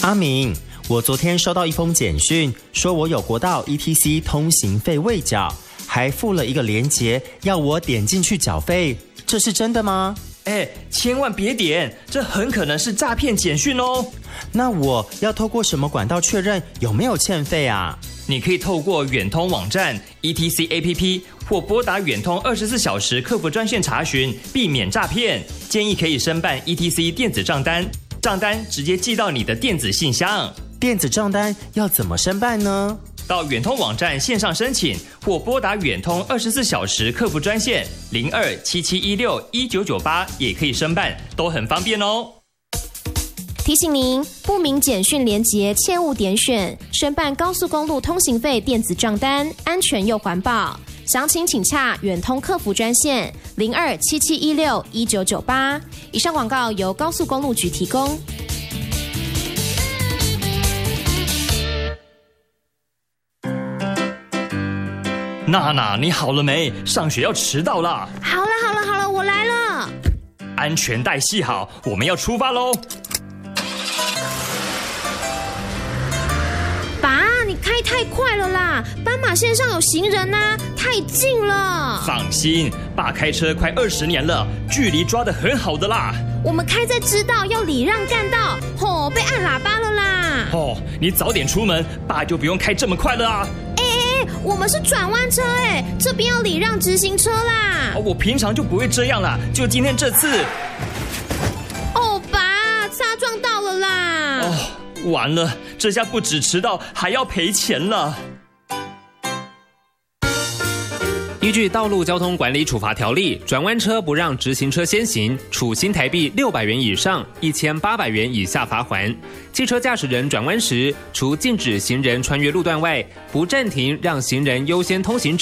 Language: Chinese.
阿明，我昨天收到一封简讯，说我有国道 ETC 通行费未缴，还附了一个连结，要我点进去缴费，这是真的吗？ 千万别点，这很可能是诈骗简讯哦。 那我要透过什么管道确认有没有欠费啊？ 你可以透过远通网站、ETC APP 或拨打远通24小时客服专线查询，避免诈骗。建议可以申办 ETC 电子账单，账单直接寄到你的电子信箱。 电子账单要怎么申办呢？ 到远通网站线上申请，或拨打远通24小时客服专线0277161998也可以申办，都很方便哦。 提醒您，不明简讯连结切勿点选，申办高速公路通行费电子账单，安全又环保。详情请洽远通客服专线0277161998。以上广告由高速公路局提供。 娜娜，你好了没？上学要迟到啦！ 好了，我来了。 安全带系好，我们要出发喽！ 爸，你开太快了啦！斑马线上有行人啊，太近了。 放心，爸开车快20年了，距离抓得很好的啦。 我们开在知道要礼让干道，被按喇叭了啦。 你早点出门，爸就不用开这么快了啊。 我们是转弯车这边要礼让直行车啦。 我平常就不会这样啦，就今天这次。 爸，擦撞到了啦。 完了，这下不止迟到，还要赔钱了。 依据《道路交通管理处罚条例》，转弯车不让直行车先行，处新台币600元以上1800元以下罚锾。汽车驾驶人转弯时，除禁止行人穿越路段外，不暂停让行人优先通行者